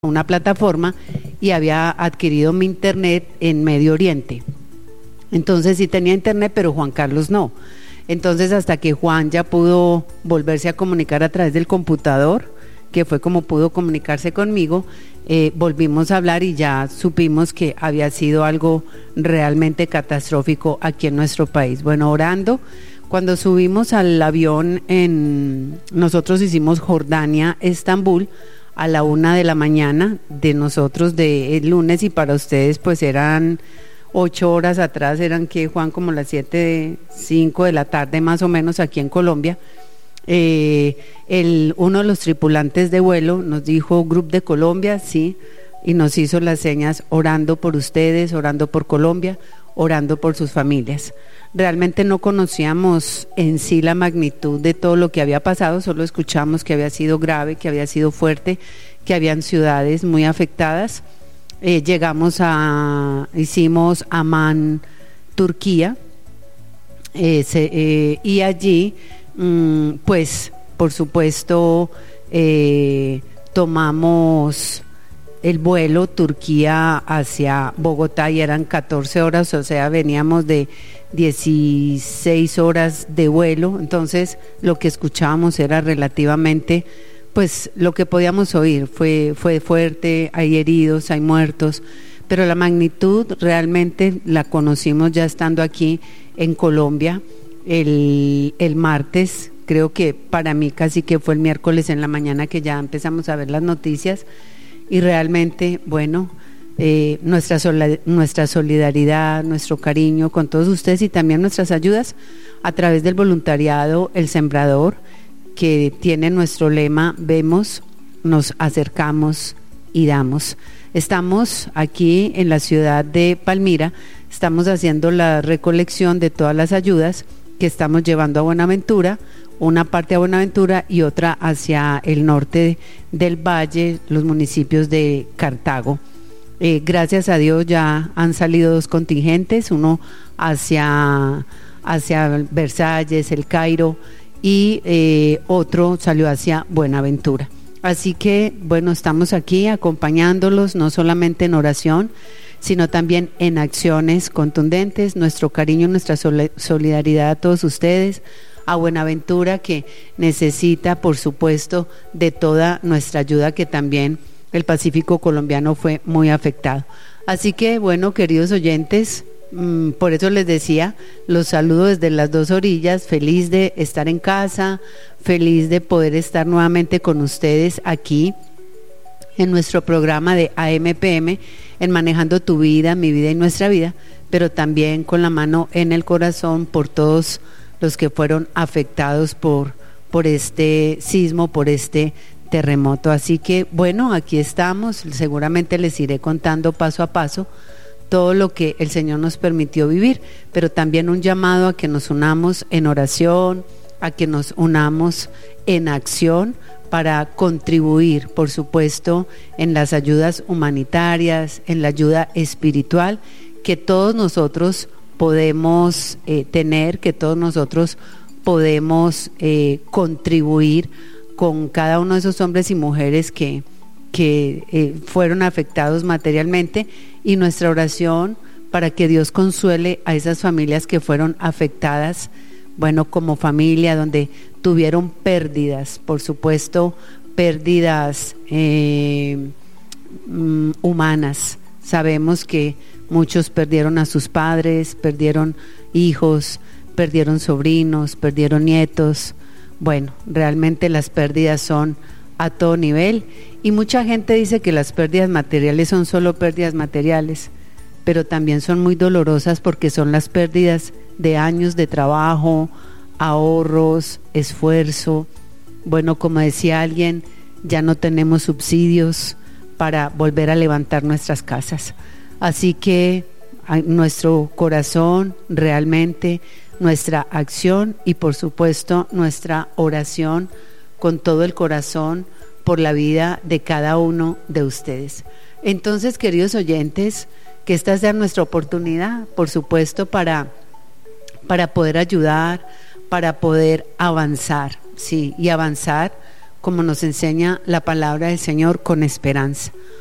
una plataforma y había adquirido mi internet en Medio Oriente. Entonces sí tenía internet, pero Juan Carlos no. Entonces hasta que Juan ya pudo volverse a comunicar a través del computador, que fue como pudo comunicarse conmigo, volvimos a hablar y ya supimos que había sido algo realmente catastrófico aquí en nuestro país. Bueno, orando, cuando subimos al avión, nosotros hicimos Jordania-Estambul, a la 1 de la mañana de nosotros de el lunes, y para ustedes pues eran 8 horas atrás, eran que Juan, como las 5 de la tarde más o menos aquí en Colombia. Uno de los tripulantes de vuelo nos dijo Grupo de Colombia, sí, y nos hizo las señas orando por ustedes, orando por Colombia, orando por sus familias. Realmente no conocíamos en sí la magnitud de todo lo que había pasado, solo escuchamos que había sido grave, que había sido fuerte, que habían ciudades muy afectadas. Hicimos Amán, Turquía, y allí, pues, por supuesto, tomamos el vuelo Turquía hacia Bogotá y eran 14 horas, o sea, veníamos de 16 horas de vuelo. Entonces lo que escuchábamos era relativamente, pues lo que podíamos oír fue fuerte, hay heridos, hay muertos, pero la magnitud realmente la conocimos ya estando aquí en Colombia el martes. Creo que para mí casi que fue el miércoles en la mañana que ya empezamos a ver las noticias. Y realmente, bueno, nuestra solidaridad, nuestro cariño con todos ustedes y también nuestras ayudas a través del voluntariado El Sembrador, que tiene nuestro lema: vemos, nos acercamos y damos. Estamos aquí en la ciudad de Palmira, estamos haciendo la recolección de todas las ayudas que estamos llevando a Buenaventura, una parte a Buenaventura y otra hacia el norte del valle, los municipios de Cartago. Gracias a Dios ya han salido 2 contingentes, uno hacia Versalles, El Cairo, y otro salió hacia Buenaventura. Así que, bueno, estamos aquí acompañándolos, no solamente en oración, sino también en acciones contundentes. Nuestro cariño, nuestra solidaridad a todos ustedes, a Buenaventura, que necesita, por supuesto, de toda nuestra ayuda, que también el Pacífico colombiano fue muy afectado. Así que, bueno, queridos oyentes, por eso les decía, los saludo desde las 2 orillas, feliz de estar en casa, feliz de poder estar nuevamente con ustedes aquí en nuestro programa de AMPM, en Manejando tu Vida, mi vida y nuestra vida, pero también con la mano en el corazón por todos los que fueron afectados por este sismo, por este terremoto. Así que, bueno, aquí estamos, seguramente les iré contando paso a paso todo lo que el Señor nos permitió vivir, pero también un llamado a que nos unamos en oración, a que nos unamos en acción para contribuir, por supuesto, en las ayudas humanitarias, en la ayuda espiritual que todos nosotros podemos tener, que todos nosotros podemos contribuir con cada uno de esos hombres y mujeres que fueron afectados materialmente, y nuestra oración para que Dios consuele a esas familias que fueron afectadas, bueno, como familia, donde tuvieron pérdidas, por supuesto, pérdidas humanas. Sabemos que muchos perdieron a sus padres, perdieron hijos, perdieron sobrinos, perdieron nietos. Bueno, realmente las pérdidas son a todo nivel, y mucha gente dice que las pérdidas materiales son solo pérdidas materiales, pero también son muy dolorosas porque son las pérdidas de años de trabajo, ahorros, esfuerzo. Bueno, como decía alguien, ya no tenemos subsidios para volver a levantar nuestras casas. Así que nuestro corazón, realmente nuestra acción y por supuesto nuestra oración con todo el corazón por la vida de cada uno de ustedes. Entonces, queridos oyentes, que esta sea nuestra oportunidad, por supuesto, para poder ayudar, para poder avanzar, sí, y avanzar como nos enseña la palabra del Señor, con esperanza.